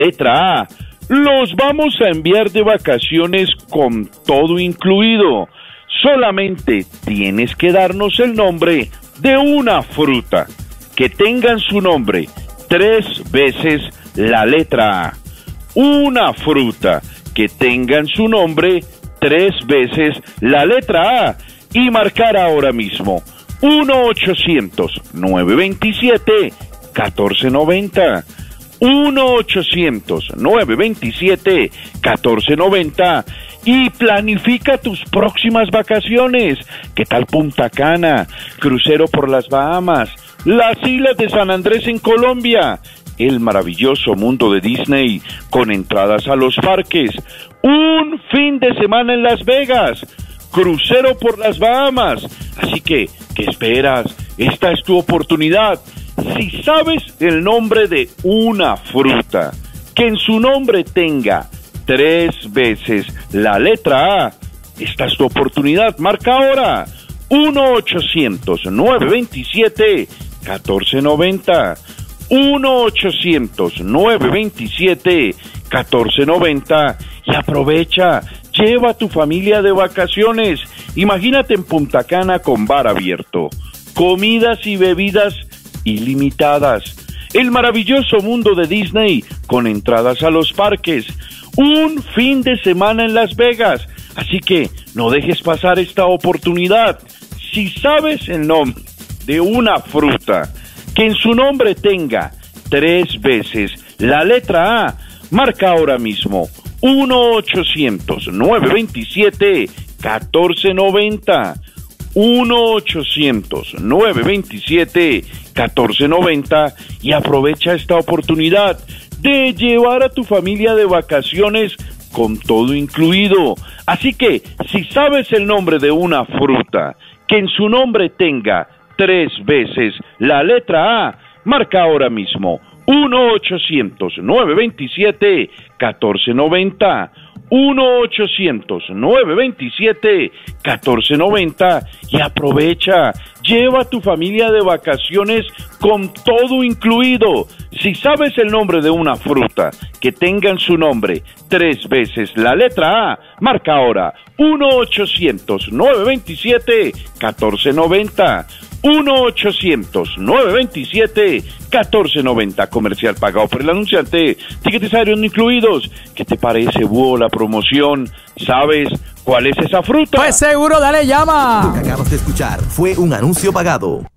Letra A. Los vamos a enviar de vacaciones con todo incluido. Solamente tienes que darnos el nombre de una fruta. Que tengan su nombre 3 veces la letra A. Una fruta. Que tengan su nombre 3 veces la letra A. Y marcar ahora mismo 1-800-927-1490. 1-800-927-1490 y planifica tus próximas vacaciones. ¿Qué tal Punta Cana? Crucero por las Bahamas, las Islas de San Andrés en Colombia, el maravilloso mundo de Disney con entradas a los parques, un fin de semana en Las Vegas, crucero por las Bahamas. Así que, ¿qué esperas? Esta es tu oportunidad. Si sabes el nombre de una fruta que en su nombre tenga 3 veces la letra A, esta es tu oportunidad. Marca ahora 1-800-927-1490. 1-800-927-1490 y aprovecha. Lleva a tu familia de vacaciones. Imagínate en Punta Cana con bar abierto, comidas y bebidas ilimitadas, el maravilloso mundo de Disney con entradas a los parques, un fin de semana en Las Vegas. Así que no dejes pasar esta oportunidad. Si sabes el nombre de una fruta que en su nombre tenga 3 veces la letra A, marca ahora mismo 1-800-927-1490. 1-800-927-1490 y aprovecha esta oportunidad de llevar a tu familia de vacaciones con todo incluido. Así que, si sabes el nombre de una fruta que en su nombre tenga 3 veces la letra A, marca ahora mismo 1-800-927-1490. 1-800-927-1490 y aprovecha. Lleva a tu familia de vacaciones con todo incluido. Si sabes el nombre de una fruta que tenga en su nombre 3 veces la letra A, marca ahora 1-800-927-1490. 1-800-927-1490. Comercial pagado por el anunciante. Tickets aéreos no incluidos. ¿Qué te parece, Búho, la promoción? ¿Sabes cuál es esa fruta? Pues seguro, dale llama. Lo que acabas de escuchar fue un anuncio pagado.